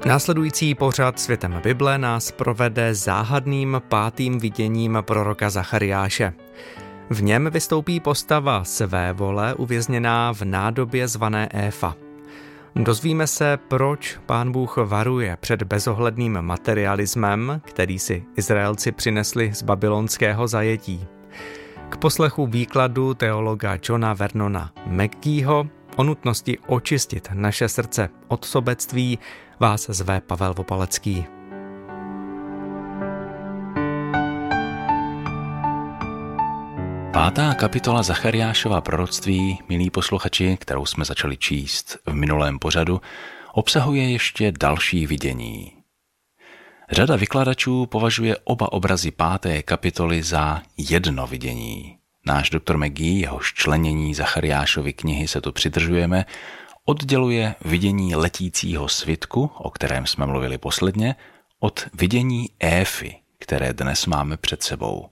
Následující pořad Světem Bible nás provede záhadným 5. viděním proroka Zachariáše. V něm vystoupí postava svévole uvězněná v nádobě zvané Éfa. Dozvíme se, proč Pán Bůh varuje před bezohledným materialismem, který si Izraelci přinesli z babylonského zajetí. K poslechu výkladu teologa Johna Vernona McGeeho o nutnosti očistit naše srdce od sobectví vás zve Pavel Vopalecký. Pátá kapitola Zachariášova proroctví, milí posluchači, kterou jsme začali číst v minulém pořadu, obsahuje ještě další vidění. Řada vykladačů považuje oba obrazy 5. kapitoly za jedno vidění. Náš doktor McGee, jehož členění Zachariášovy knihy se tu přidržujeme, odděluje vidění letícího svitku, o kterém jsme mluvili posledně, od vidění Éfy, které dnes máme před sebou.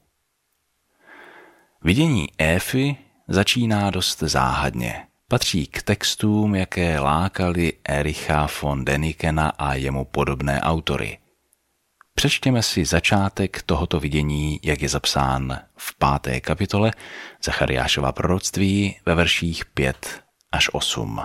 Vidění Éfy začíná dost záhadně. Patří k textům, jaké lákali Ericha von Denikena a jemu podobné autory. Přečtěme si začátek tohoto vidění, jak je zapsán v 5. kapitole Zachariášova proroctví ve verších 5 až 8.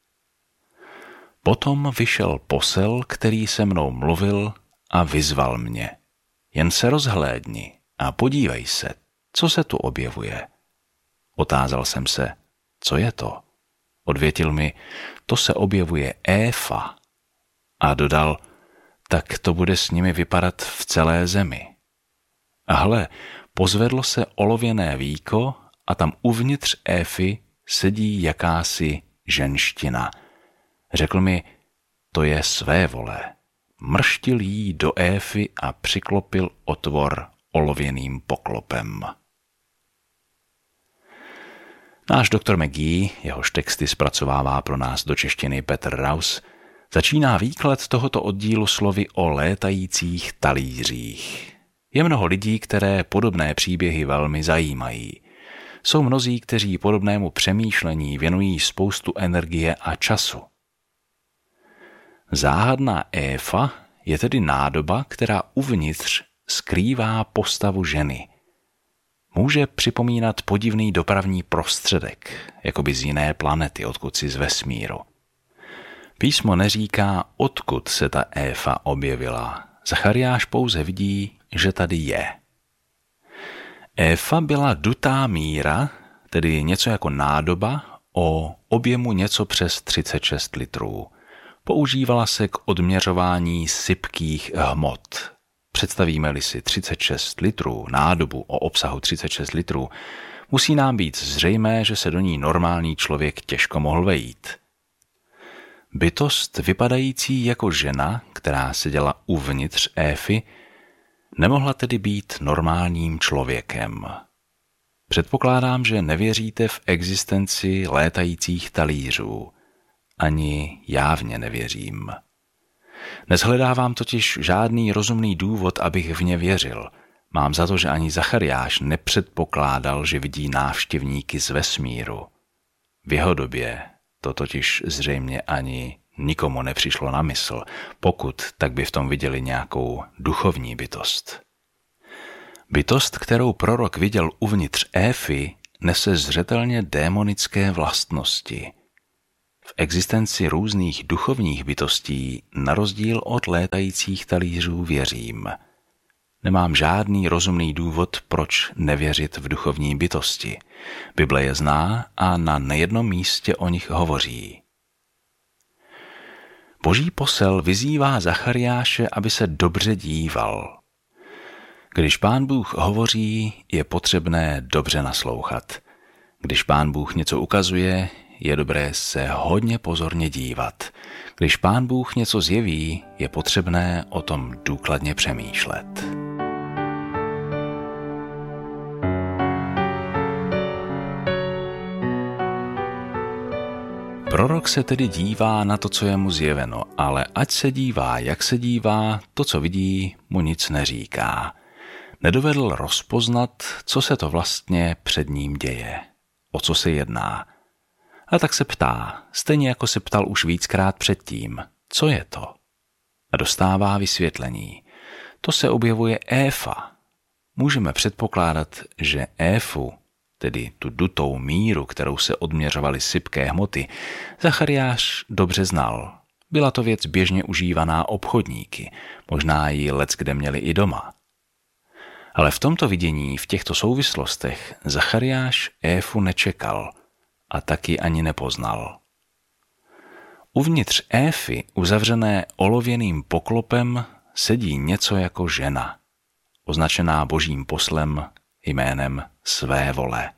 Potom vyšel posel, který se mnou mluvil a vyzval mě. Jen se rozhlédni a podívej se, co se tu objevuje. Otázal jsem se, co je to? Odvětil mi, to se objevuje Éfa. A dodal, tak to bude s nimi vypadat v celé zemi. A hle, pozvedlo se olověné víko a tam uvnitř Éfy sedí jakási ženština. Řekl mi, to je svévole. Mrštil jí do Éfy a přiklopil otvor olověným poklopem. Náš doktor McGee, jehož texty zpracovává pro nás do češtiny Petr Raus, začíná výklad tohoto oddílu slovy o létajících talířích. Je mnoho lidí, které podobné příběhy velmi zajímají. Jsou mnozí, kteří podobnému přemýšlení věnují spoustu energie a času. Záhadná Éfa je tedy nádoba, která uvnitř skrývá postavu ženy. Může připomínat podivný dopravní prostředek, jakoby z jiné planety, odkud si z vesmíru. Písmo neříká, odkud se ta Éfa objevila. Zachariáš pouze vidí, že tady je. Éfa byla dutá míra, tedy něco jako nádoba, o objemu něco přes 36 litrů. Používala se k odměřování sypkých hmot. Představíme-li si 36 litrů, nádobu o obsahu 36 litrů, musí nám být zřejmé, že se do ní normální člověk těžko mohl vejít. Bytost vypadající jako žena, která seděla uvnitř Éfy, nemohla tedy být normálním člověkem. Předpokládám, že nevěříte v existenci létajících talířů. Ani já v ně nevěřím. Neshledávám totiž žádný rozumný důvod, abych v ně věřil. Mám za to, že ani Zachariáš nepředpokládal, že vidí návštěvníky z vesmíru. V jeho době to totiž zřejmě ani nikomu nepřišlo na mysl, pokud tak by v tom viděli nějakou duchovní bytost. Bytost, kterou prorok viděl uvnitř Éfy, nese zřetelně démonické vlastnosti. V existenci různých duchovních bytostí, na rozdíl od létajících talířů, věřím. Nemám žádný rozumný důvod, proč nevěřit v duchovní bytosti. Bible je zná a na nejednom místě o nich hovoří. Boží posel vyzývá Zachariáše, aby se dobře díval. Když Pán Bůh hovoří, je potřebné dobře naslouchat. Když Pán Bůh něco ukazuje, je dobré se hodně pozorně dívat. Když Pán Bůh něco zjeví, je potřebné o tom důkladně přemýšlet. Prorok se tedy dívá na to, co je mu zjeveno, ale ať se dívá, jak se dívá, to, co vidí, mu nic neříká. Nedovedl rozpoznat, co se to vlastně před ním děje, o co se jedná. A tak se ptá, stejně jako se ptal už víckrát předtím, co je to? a dostává vysvětlení. To se objevuje éfa. Můžeme předpokládat, že éfu, tedy tu dutou míru, kterou se odměřovaly sypké hmoty, Zachariáš dobře znal. Byla to věc běžně užívaná obchodníky, možná ji leckde měli i doma. Ale v tomto vidění, v těchto souvislostech, Zachariáš éfu nečekal a taky ani nepoznal. Uvnitř éfy, uzavřené olověným poklopem, sedí něco jako žena, označená Božím poslem jménem svévole.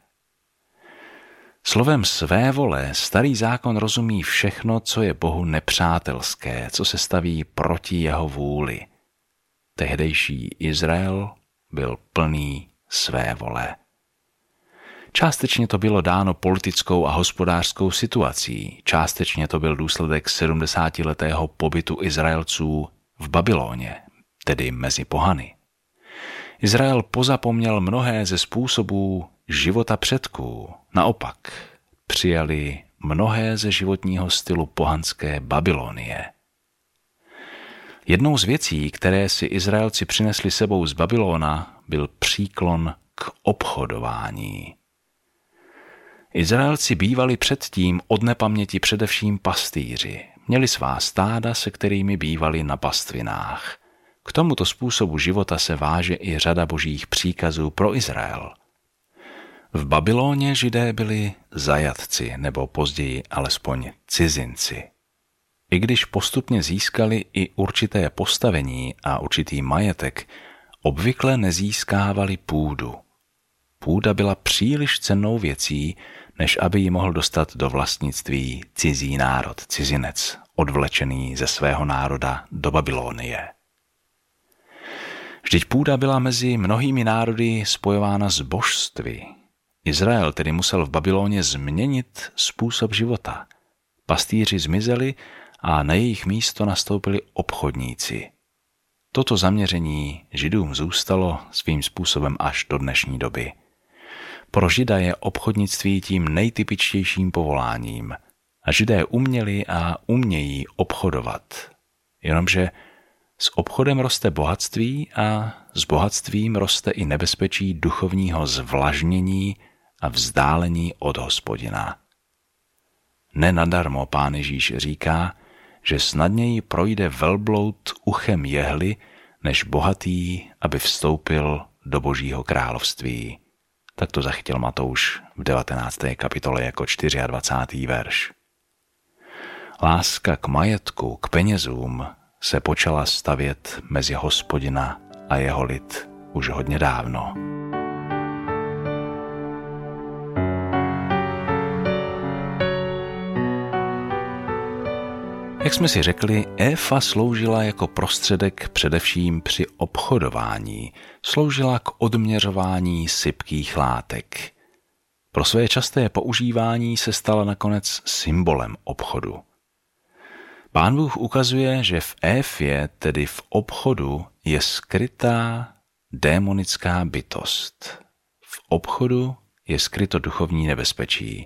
Slovem svévole Starý zákon rozumí všechno, co je Bohu nepřátelské, co se staví proti jeho vůli. Tehdejší Izrael byl plný svévole. Částečně to bylo dáno politickou a hospodářskou situací, částečně to byl důsledek 70letého pobytu Izraelců v Babyloně, tedy mezi pohany. Izrael pozapomněl mnohé ze způsobů života předků, naopak přijali mnohé ze životního stylu pohanské Babylonie. Jednou z věcí, které si Izraelci přinesli sebou z Babylona, byl příklon k obchodování. Izraelci bývali předtím od nepaměti především pastýři. Měli svá stáda, se kterými bývali na pastvinách. K tomuto způsobu života se váže i řada božích příkazů pro Izrael. V Babyloně Židé byli zajatci, nebo později alespoň cizinci. I když postupně získali i určité postavení a určitý majetek, obvykle nezískávali půdu. Půda byla příliš cennou věcí, než aby ji mohl dostat do vlastnictví cizí národ, cizinec, odvlečený ze svého národa do Babylonie. Vždyť půda byla mezi mnohými národy spojována s božství. Izrael tedy musel v Babyloně změnit způsob života. Pastýři zmizeli a na jejich místo nastoupili obchodníci. Toto zaměření Židům zůstalo svým způsobem až do dnešní doby. Pro Žida je obchodnictví tím nejtypičtějším povoláním a Židé uměli a umějí obchodovat. Jenomže s obchodem roste bohatství a s bohatstvím roste i nebezpečí duchovního zvlažnění a vzdálení od Hospodina. Nenadarmo Pán Ježíš říká, že snadněji projde velbloud uchem jehly, než bohatý, aby vstoupil do Božího království. Tak to zachytil Matouš v 19. kapitole jako 24. verš. Láska k majetku, k penězům se počala stavět mezi Hospodina a jeho lid už hodně dávno. Jak jsme si řekli, éfa sloužila jako prostředek především při obchodování, sloužila k odměřování sypkých látek. Pro své časté používání se stala nakonec symbolem obchodu. Pán Bůh ukazuje, že v éfě, tedy v obchodu, je skrytá démonická bytost. V obchodu je skryto duchovní nebezpečí.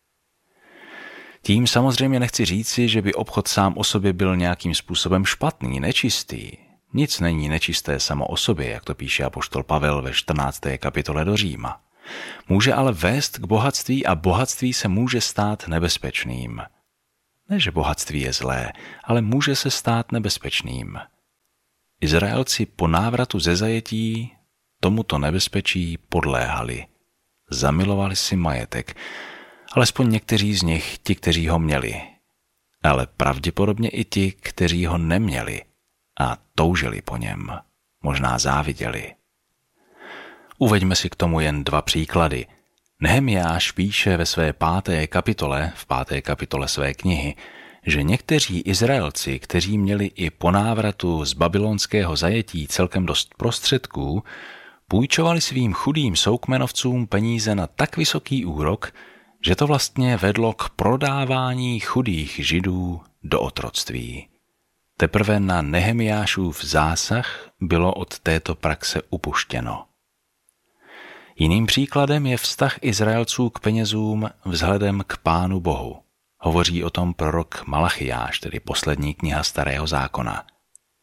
Tím samozřejmě nechci říci, že by obchod sám o sobě byl nějakým způsobem špatný, nečistý. Nic není nečisté samo o sobě, jak to píše apoštol Pavel ve 14. kapitole do Říma. Může ale vést k bohatství a bohatství se může stát nebezpečným. Ne, že bohatství je zlé, ale může se stát nebezpečným. Izraelci po návratu ze zajetí tomuto nebezpečí podléhali. Zamilovali si majetek, alespoň někteří z nich, ti, kteří ho měli, ale pravděpodobně i ti, kteří ho neměli a toužili po něm, možná záviděli. Uveďme si k tomu jen 2 příklady. Nehemiáš píše ve své 5. kapitole, v 5. kapitole své knihy, že někteří Izraelci, kteří měli i po návratu z babylonského zajetí celkem dost prostředků, půjčovali svým chudým soukmenovcům peníze na tak vysoký úrok, že to vlastně vedlo k prodávání chudých Židů do otroctví. Teprve na Nehemiášův zásah bylo od této praxe upuštěno. Jiným příkladem je vztah Izraelců k penězům vzhledem k Pánu Bohu. Hovoří o tom prorok Malachiáš, tedy poslední kniha Starého zákona.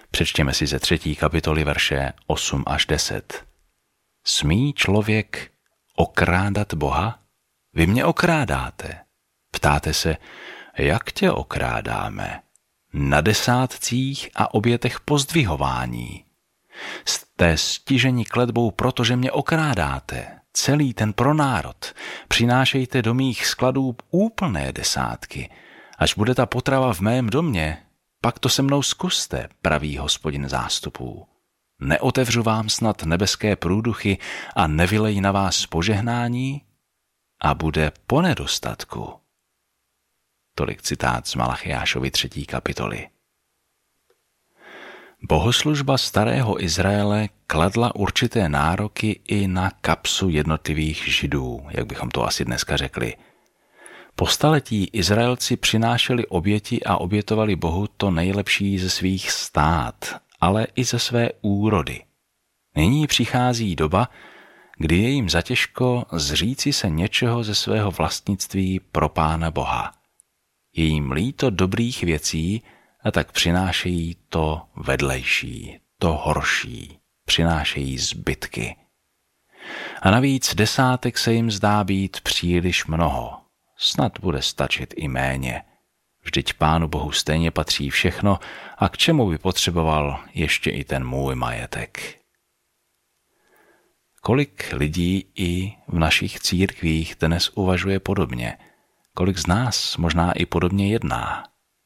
Přečtěme si ze 3. kapitoly verše 8 až 10. Smí člověk okrádat Boha? Vy mě okrádáte. Ptáte se, jak tě okrádáme? Na desátcích a obětech pozdvihování. Jste stiženi kletbou, protože mě okrádáte. Celý ten pronárod. Přinášejte do mých skladů úplné desátky. Až bude ta potrava v mém domě, pak to se mnou zkuste, praví Hospodin zástupů. Neotevřu vám snad nebeské průduchy a nevylejí na vás požehnání? A bude po nedostatku. Tolik citát z Malachiášovy 3. kapitoly. Bohoslužba starého Izraele kladla určité nároky i na kapsu jednotlivých Židů, jak bychom to asi dneska řekli. Po staletí Izraelci přinášeli oběti a obětovali Bohu to nejlepší ze svých stát, ale i ze své úrody. Nyní přichází doba, kdy je jim zatěžko zříci se něčeho ze svého vlastnictví pro Pána Boha. Je jim líto dobrých věcí a tak přinášejí to vedlejší, to horší, přinášejí zbytky. A navíc desátek se jim zdá být příliš mnoho. Snad bude stačit i méně. Vždyť Pánu Bohu stejně patří všechno a k čemu by potřeboval ještě i ten můj majetek. Kolik lidí i v našich církvích dnes uvažuje podobně? Kolik z nás možná i podobně jedná?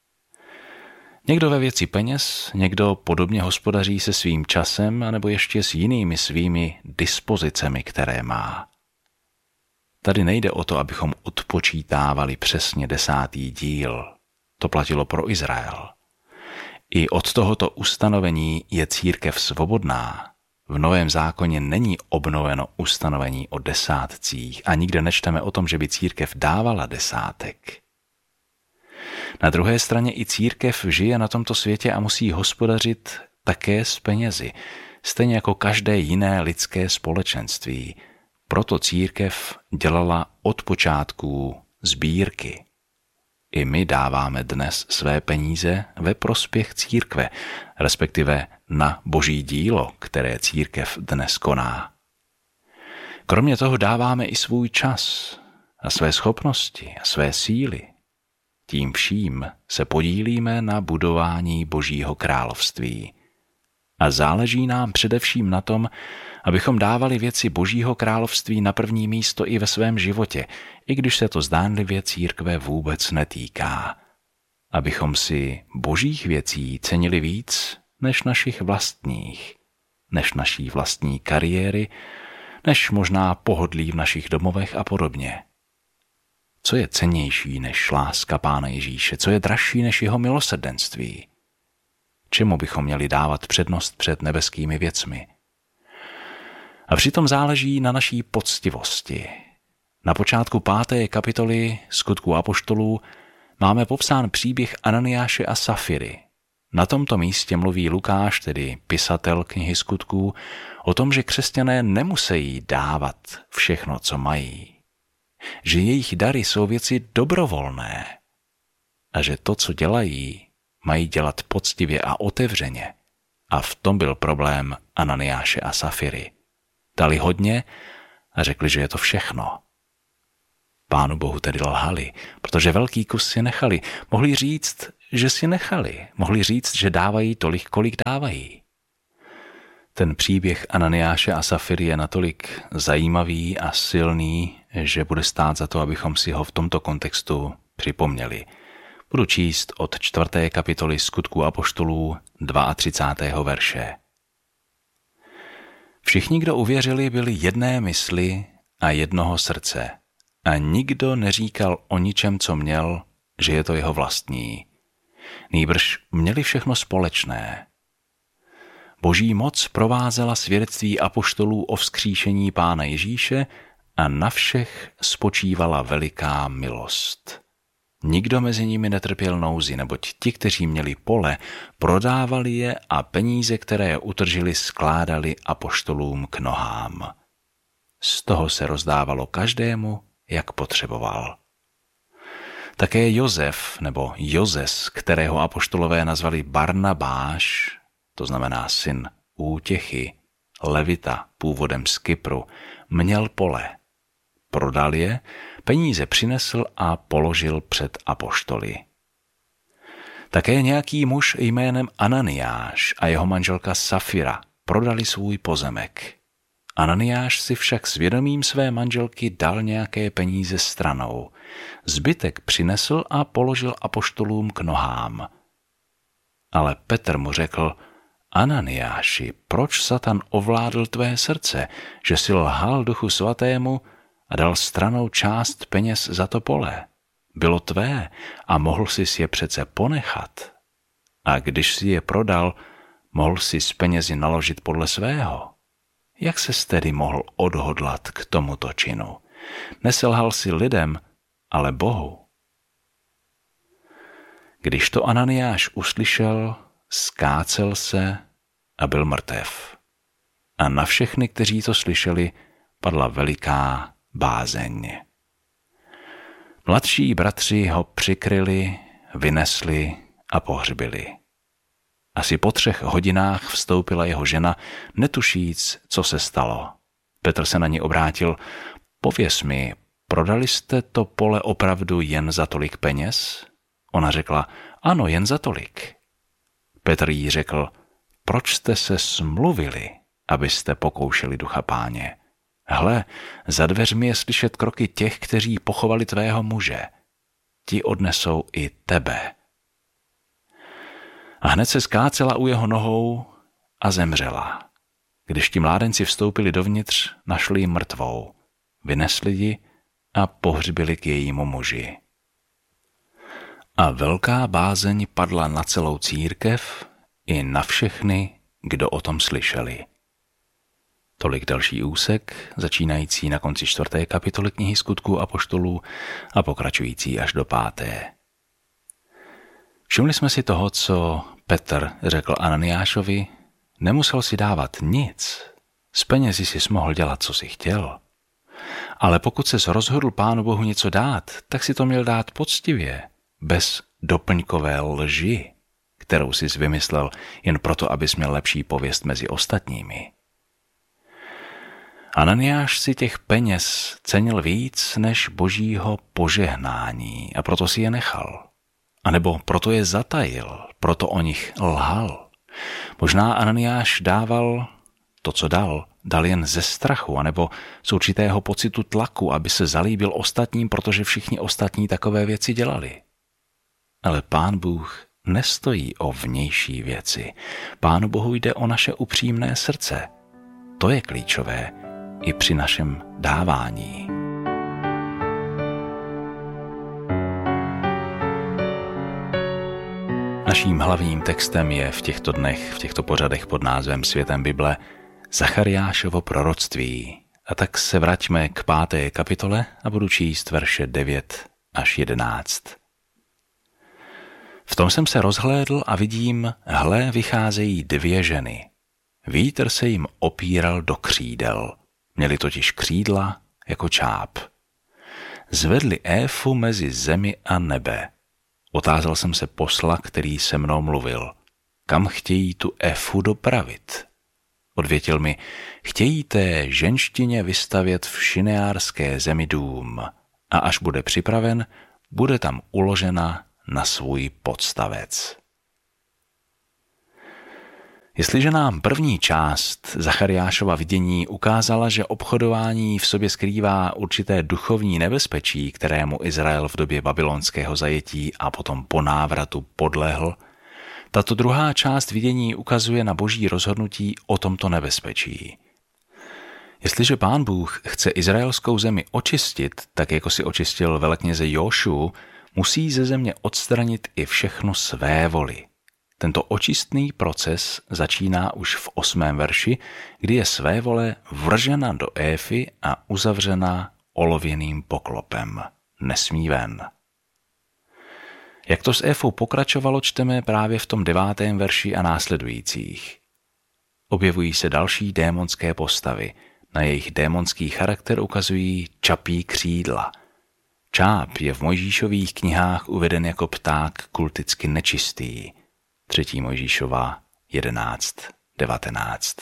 Někdo ve věci peněz, někdo podobně hospodaří se svým časem anebo ještě s jinými svými dispozicemi, které má. Tady nejde o to, abychom odpočítávali přesně 10. díl. To platilo pro Izrael. I od tohoto ustanovení je církev svobodná. V Novém zákoně není obnoveno ustanovení o desátcích a nikde nečteme o tom, že by církev dávala desátek. Na druhé straně i církev žije na tomto světě a musí hospodařit také s penězi, stejně jako každé jiné lidské společenství. Proto církev dělala od počátků sbírky. I my dáváme dnes své peníze ve prospěch církve, respektive na boží dílo, které církev dnes koná. Kromě toho dáváme i svůj čas a své schopnosti a své síly. Tím vším se podílíme na budování Božího království. A záleží nám především na tom, abychom dávali věci Božího království na první místo i ve svém životě, i když se to zdánlivě církve vůbec netýká. Abychom si božích věcí cenili víc než našich vlastních, než naší vlastní kariéry, než možná pohodlí v našich domovech a podobně. Co je cennější než láska Pána Ježíše? Co je dražší než jeho milosrdenství? Čemu bychom měli dávat přednost před nebeskými věcmi? A přitom záleží na naší poctivosti. Na počátku 5. kapitoly Skutků apoštolů máme popsán příběh Ananiáše a Safiry. Na tomto místě mluví Lukáš, tedy pisatel knihy Skutků, o tom, že křesťané nemusí dávat všechno, co mají. Že jejich dary jsou věci dobrovolné a že to, co dělají, mají dělat poctivě a otevřeně. A v tom byl problém Ananiáše a Safiry. Dali hodně a řekli, že je to všechno. Pánu Bohu tedy lhali, protože velký kus si nechali. Mohli říct, že si nechali. Mohli říct, že dávají tolik, kolik dávají. Ten příběh Ananiáše a Safiry je natolik zajímavý a silný, že bude stát za to, abychom si ho v tomto kontextu připomněli. Budu číst od 4. kapitoly Skutků apoštolů 32. verše. Všichni, kdo uvěřili, byli jedné mysli a jednoho srdce. A nikdo neříkal o ničem, co měl, že je to jeho vlastní. Nýbrž měli všechno společné. Boží moc provázela svědectví apoštolů o vzkříšení Pána Ježíše a na všech spočívala veliká milost. Nikdo mezi nimi netrpěl nouzi, neboť ti, kteří měli pole, prodávali je a peníze, které utržili, skládali apoštolům k nohám. Z toho se rozdávalo každému, jak potřeboval. Také Josef, nebo Jozes, kterého apoštolové nazvali Barnabáš, to znamená syn Útěchy, levita původem z Kypru, měl pole. Prodal je, peníze přinesl a položil před apoštoly. Také nějaký muž jménem Ananiáš a jeho manželka Safira prodali svůj pozemek. Ananiáš si však s vědomím své manželky dal nějaké peníze stranou. Zbytek přinesl a položil apoštolům k nohám. Ale Petr mu řekl: Ananiáši, proč Satan ovládl tvé srdce, že si lhal Duchu Svatému a dal stranou část peněz za to pole? Bylo tvé a mohl sis je přece ponechat. A když si je prodal, mohl si s penězi naložit podle svého. Jak ses tedy mohl odhodlat k tomuto činu? Neselhal si lidem, ale Bohu. Když to Ananiáš uslyšel, skácel se a byl mrtev. A na všechny, kteří to slyšeli, padla veliká bázeň. Mladší bratři ho přikryli, vynesli a pohřbili. Asi po 3 hodinách vstoupila jeho žena, netušíc, co se stalo. Petr se na ní obrátil: Pověz mi, prodali jste to pole opravdu jen za tolik peněz? Ona řekla: Ano, jen za tolik. Petr jí řekl: Proč jste se smluvili, abyste pokoušeli Ducha Páně? Hle, za dveřmi je slyšet kroky těch, kteří pochovali tvého muže. Ti odnesou i tebe. A hned se skácela u jeho nohou a zemřela. Když ti mládenci vstoupili dovnitř, našli ji mrtvou. Vynesli ji a pohřbili k jejímu muži. A velká bázeň padla na celou církev i na všechny, kdo o tom slyšeli. Tolik další úsek, začínající na konci 4. kapitoly knihy Skutků apoštolů a pokračující až do 5. Všimli jsme si toho, co Petr řekl Ananiášovi: Nemusel si dávat nic, s penězi si mohl dělat, co si chtěl. Ale pokud ses rozhodl Pánu Bohu něco dát, tak si to měl dát poctivě, bez doplňkové lži, kterou jsi vymyslel jen proto, abys měl lepší pověst mezi ostatními. Ananiáš si těch peněz cenil víc než božího požehnání a proto si je nechal. A nebo proto je zatajil, proto o nich lhal. Možná Ananiáš dával to, co dal jen ze strachu, anebo z určitého pocitu tlaku, aby se zalíbil ostatním, protože všichni ostatní takové věci dělali. Ale Pán Bůh nestojí o vnější věci. Pánu Bohu jde o naše upřímné srdce. To je klíčové i při našem dávání. Naším hlavním textem je v těchto dnech, v těchto pořadech pod názvem Světem Bible Zachariášovo proroctví. A tak se vraťme k 5. kapitole a budu číst verše 9 až 11. V tom jsem se rozhlédl a vidím, hle, vycházejí 2 ženy. Vítr se jim opíral do křídel. Měli totiž křídla jako čáp. Zvedli éfu mezi zemi a nebe. Otázal jsem se posla, který se mnou mluvil. Kam chtějí tu éfu dopravit? Odvětil mi: chtějí té ženštině vystavět v šineárské zemi dům a až bude připraven, bude tam uložena na svůj podstavec. Jestliže nám první část Zachariášova vidění ukázala, že obchodování v sobě skrývá určité duchovní nebezpečí, kterému Izrael v době babylonského zajetí a potom po návratu podlehl, tato druhá část vidění ukazuje na boží rozhodnutí o tomto nebezpečí. Jestliže Pán Bůh chce izraelskou zemi očistit, tak jako si očistil velekněze Jošu, musí ze země odstranit i všechno své voli. Tento očistný proces začíná už v 8. verši, kdy je své vole vržena do éfy a uzavřena olověným poklopem. Nesmí ven. Jak to s éfou pokračovalo, čteme právě v tom 9. verši a následujících. Objevují se další démonské postavy. Na jejich démonský charakter ukazují čapí křídla. Čáp je v Mojžíšových knihách uveden jako pták kulticky nečistý. 3. Mojžíšova 11:19.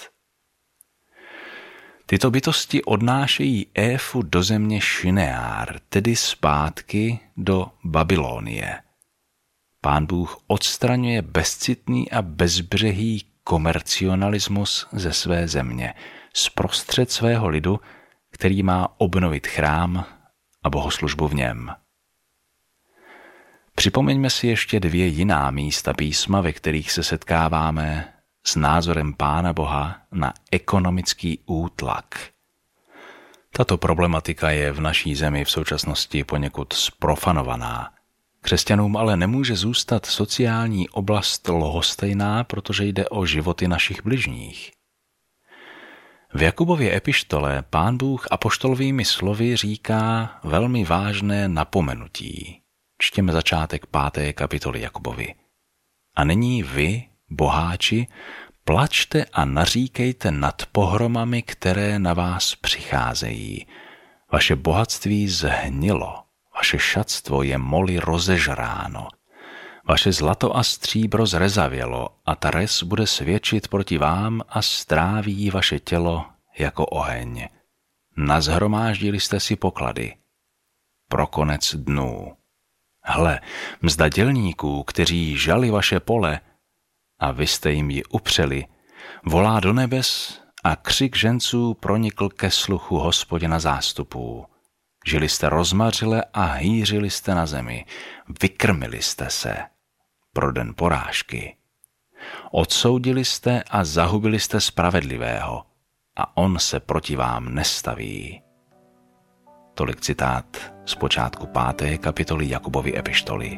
Tyto bytosti odnášejí Éfu do země Šineár, tedy zpátky do Babylonie. Pán Bůh odstraňuje bezcitný a bezbřehý komercionalismus ze své země, zprostřed svého lidu, který má obnovit chrám a bohoslužbu v něm. Připomeňme si ještě 2 jiná místa písma, ve kterých se setkáváme s názorem Pána Boha na ekonomický útlak. Tato problematika je v naší zemi v současnosti poněkud zprofanovaná. Křesťanům ale nemůže zůstat sociální oblast lhostejná, protože jde o životy našich bližních. V Jakubově epištole Pán Bůh apoštolovými slovy říká velmi vážné napomenutí. Čtěme začátek 5. kapitoly Jakubovi. A nyní vy, boháči, plačte a naříkejte nad pohromami, které na vás přicházejí. Vaše bohatství zhnilo, vaše šatstvo je moly rozežráno. Vaše zlato a stříbro zrezavělo a ta res bude svědčit proti vám a stráví vaše tělo jako oheň. Nazhromáždili jste si poklady. Pro konec dnů. Hle, mzda dělníků, kteří žali vaše pole, a vy jste jim ji upřeli, volá do nebes a křik ženců pronikl ke sluchu Hospodina zástupů. Žili jste rozmařile a hýřili jste na zemi, vykrmili jste se pro den porážky. Odsoudili jste a zahubili jste spravedlivého a on se proti vám nestaví. Tolik citát z počátku 5. kapitoly Jakubovy epištoly.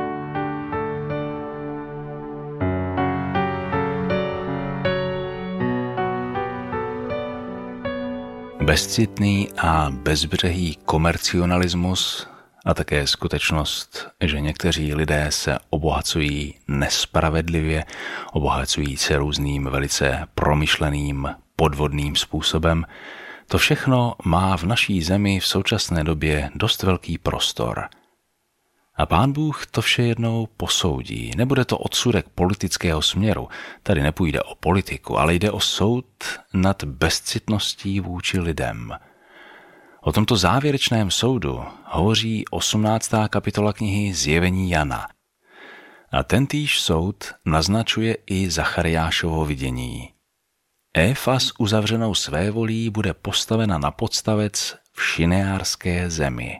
Bezcitný a bezbřehý komercionalismus a také skutečnost, že někteří lidé se obohacují nespravedlivě, obohacují se různým velice promyšleným podvodným způsobem, to všechno má v naší zemi v současné době dost velký prostor. A Pán Bůh to vše jednou posoudí. Nebude to odsudek politického směru. Tady nepůjde o politiku, ale jde o soud nad bezcitností vůči lidem. O tomto závěrečném soudu hovoří 18. kapitola knihy Zjevení Jana. A tentýž soud naznačuje i Zachariášovo vidění. Éfa s uzavřenou svévolí bude postavena na podstavec v šineárské zemi.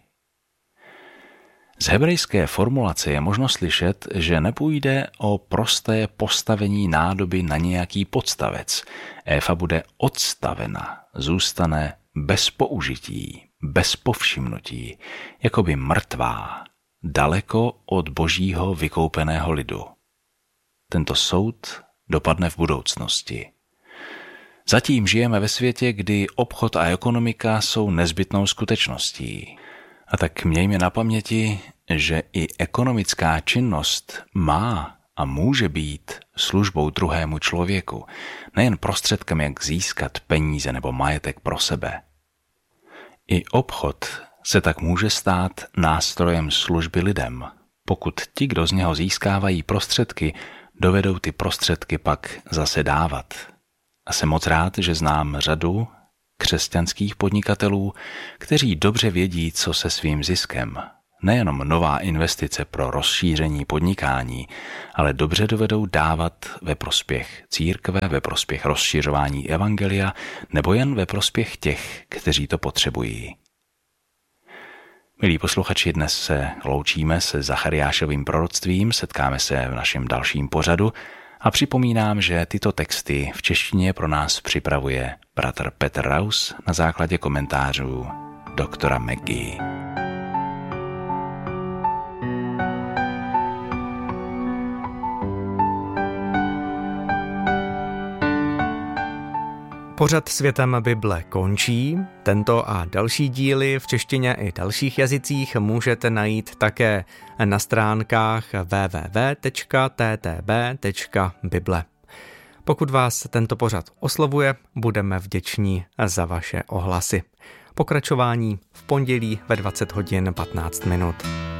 Z hebrejské formulace je možno slyšet, že nepůjde o prosté postavení nádoby na nějaký podstavec. Éfa bude odstavena, zůstane bez použití, bez povšimnutí, jakoby mrtvá, daleko od božího vykoupeného lidu. Tento soud dopadne v budoucnosti. Zatím žijeme ve světě, kdy obchod a ekonomika jsou nezbytnou skutečností. A tak mějme na paměti, že i ekonomická činnost má a může být službou druhému člověku, nejen prostředkem, jak získat peníze nebo majetek pro sebe. I obchod se tak může stát nástrojem služby lidem, pokud ti, kdo z něho získávají prostředky, dovedou ty prostředky pak zase dávat. A jsem moc rád, že znám řadu křesťanských podnikatelů, kteří dobře vědí, co se svým ziskem. Nejenom nová investice pro rozšíření podnikání, ale dobře dovedou dávat ve prospěch církve, ve prospěch rozšiřování evangelia nebo jen ve prospěch těch, kteří to potřebují. Milí posluchači, dnes se loučíme se Zachariášovým proroctvím, setkáme se v našem dalším pořadu a připomínám, že tyto texty v češtině pro nás připravuje bratr Petr Raus na základě komentářů doktora McGee. Pořad Světem Bible končí. Tento a další díly v češtině i dalších jazycích můžete najít také na stránkách www.ttb.bible. Pokud vás tento pořad oslovuje, budeme vděční za vaše ohlasy. Pokračování v pondělí ve 20 hodin 15 minut.